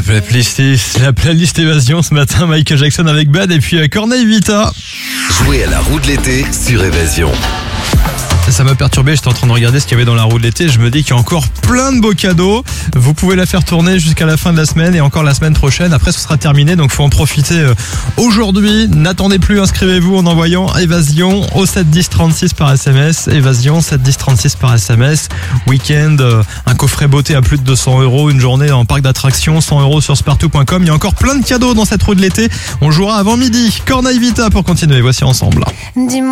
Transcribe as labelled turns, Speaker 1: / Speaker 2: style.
Speaker 1: playlist évasion ce matin, Michael Jackson avec Bad et puis Corneille Vita.
Speaker 2: Jouez à la roue de l'été sur Évasion.
Speaker 1: Ça m'a perturbé, j'étais en train de regarder ce qu'il y avait dans la roue de l'été. Je me dis qu'il y a encore plein de beaux cadeaux. Vous pouvez la faire tourner jusqu'à la fin de la semaine et encore la semaine prochaine. Après, ce sera terminé, donc faut en profiter aujourd'hui. N'attendez plus, inscrivez-vous en envoyant Évasion au 7 10 36 par SMS. Évasion 7 10 36 par SMS. Week-end, un coffret beauté à plus de 200 €, une journée en parc d'attractions, 100 € sur spartou.com. Il y a encore plein de cadeaux dans cette roue de l'été. On jouera avant midi. Corneille Vita pour continuer. Voici ensemble.
Speaker 3: Dis-moi.